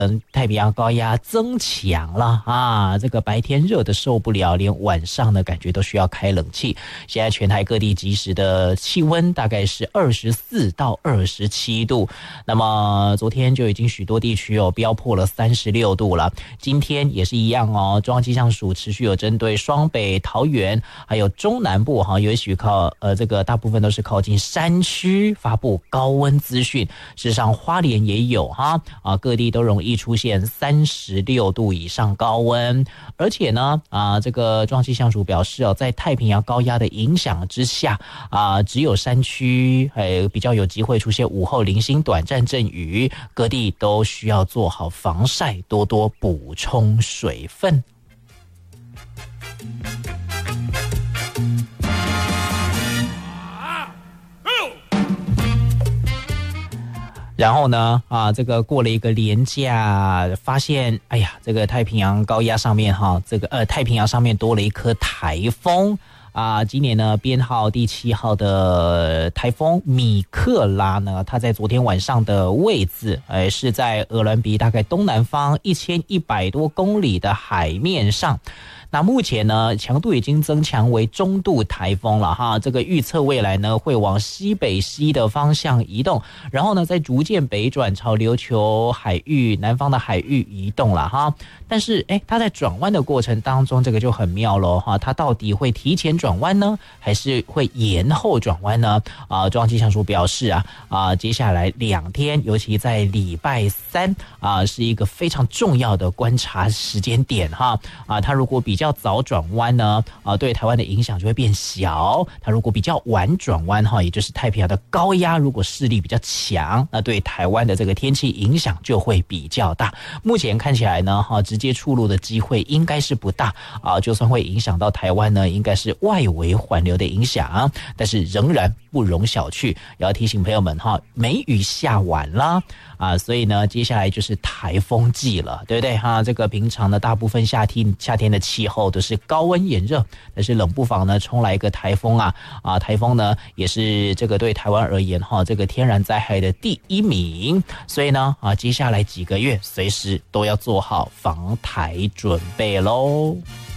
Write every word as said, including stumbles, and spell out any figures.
嗯，太平洋高压增强了啊，这个白天热的受不了，连晚上呢感觉都需要开冷气。现在全台各地即时的气温大概是二十四到二十七度，那么昨天就已经许多地区哦飙破了三十六度了。今天也是一样哦，中央气象署持续有针对双北、桃园还有中南部哈，也许靠呃这个大部分都是靠近山区发布高温资讯。事实上花莲也有哈啊，各地都容易出现三十六度以上高温，而且呢啊，这个中央气象署表示哦，在太平洋高压的影响之下啊，只有山区呃比较有机会出现午后零星短暂阵雨，各地都需要做好防晒，多多补充水分。然后呢，啊，这个过了一个连假，发现，哎呀，这个太平洋高压上面哈，这个呃太平洋上面多了一颗台风啊。今年呢，编号第七号的台风米克拉呢，它在昨天晚上的位置，呃，是在鹅銮鼻大概东南方一千一百多公里的海面上。那目前呢，强度已经增强为中度台风了哈。这个预测未来呢，会往西北西的方向移动，然后呢，再逐渐北转朝琉球海域南方的海域移动了哈。但是，哎，它在转弯的过程当中，这个就很妙喽哈。它到底会提前转弯呢，还是会延后转弯呢？啊，中央气象署表示啊，啊，接下来两天，尤其在礼拜三啊，是一个非常重要的观察时间点哈。啊，它如果比比较早转弯呢，啊，对台湾的影响就会变小。它如果比较晚转弯哈，也就是太平洋的高压如果势力比较强，那对台湾的这个天气影响就会比较大。目前看起来呢，哈，直接出入的机会应该是不大啊。就算会影响到台湾呢，应该是外围环流的影响，但是仍然不容小觑。也要提醒朋友们哈，梅雨下完啦啊，所以呢，接下来就是台风季了，对不对哈？这个平常呢，大部分夏天夏天的气候都是高温炎热，但是冷不防呢冲来一个台风啊啊！台风呢也是这个对台湾而言哈，这个天然灾害的第一名，所以呢啊，接下来几个月随时都要做好防台准备喽。